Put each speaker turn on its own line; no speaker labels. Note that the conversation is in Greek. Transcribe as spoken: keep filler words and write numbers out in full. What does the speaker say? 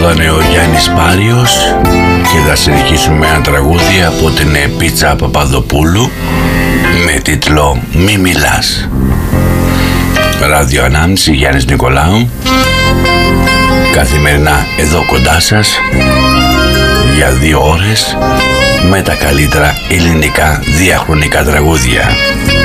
Εδώ είναι ο Γιάννης Πάριος και θα συνεχίσουμε ένα τραγούδι από την Πίτσα Παπαδοπούλου με τίτλο «Μη μιλάς». Ραδιοανάμνηση Γιάννης Νικολάου, καθημερινά εδώ κοντά σας για δύο ώρες με τα καλύτερα ελληνικά διαχρονικά τραγούδια.